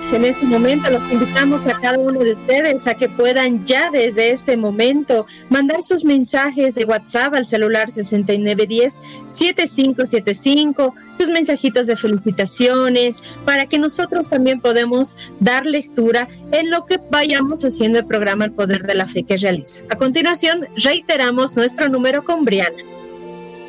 En este momento los invitamos a cada uno de ustedes a que puedan ya desde este momento mandar sus mensajes de WhatsApp al celular 6910-7575, sus mensajitos de felicitaciones, para que nosotros también podamos dar lectura en lo que vayamos haciendo el programa El Poder de la Fe que realiza. A continuación, reiteramos nuestro número con Briana.